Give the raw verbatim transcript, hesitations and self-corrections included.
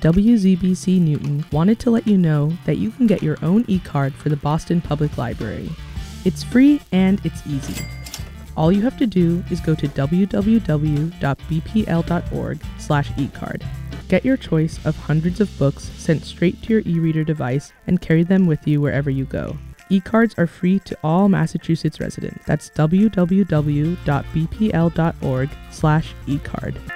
W Z B C Newton wanted to let you know that you can get your own e-card for the Boston Public Library. It's free and it's easy. All you have to do is go to w w w dot b p l dot org slash e card. Get your choice of hundreds of books sent straight to your e-reader device and carry them with you wherever you go. E-cards are free to all Massachusetts residents. That's w w w dot b p l dot org slash e card.